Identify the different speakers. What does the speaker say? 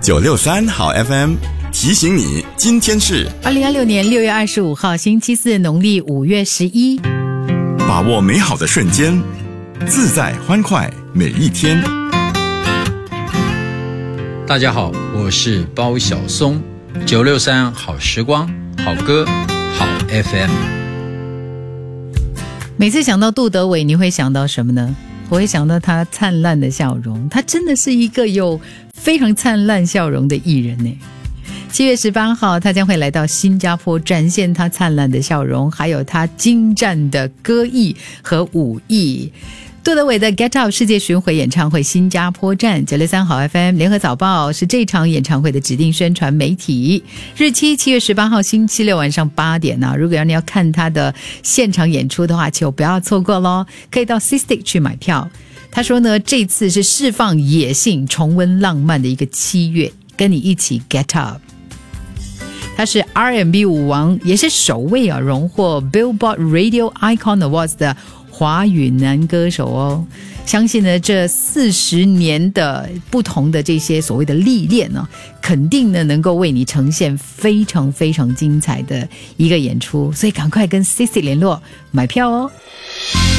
Speaker 1: 963好 FM 提醒你，今天是
Speaker 2: 2026年6月25号星期四，农历5月11。
Speaker 1: 把握美好的瞬间，自在欢快每一天。
Speaker 3: 大家好，我是包小松，963好时光，好歌，好 FM。
Speaker 2: 每次想到杜德伟，你会想到什么呢？我会想到他灿烂的笑容，他真的是一个有非常灿烂笑容的艺人呢。7月18号，他将会来到新加坡，展现他灿烂的笑容，还有他精湛的歌艺和舞艺。杜德伟的 Get Up 世界巡回演唱会新加坡站，963好 FM 联合早报是这场演唱会的指定宣传媒体。日期7月18号星期六晚上8点啊，如果你要看他的现场演出的话，就不要错过咯，可以到 C-Stick 去买票。他说呢，这次是释放野性、重温浪漫的一个7月，跟你一起 Get Up。他是 R&B 舞王，也是首位荣获 Billboard Radio Icon Awards 的华语男歌手哦。相信呢，这40年的不同的这些所谓的历练呢，肯定呢能够为你呈现非常非常精彩的一个演出，所以赶快跟 Sissy 联络买票哦。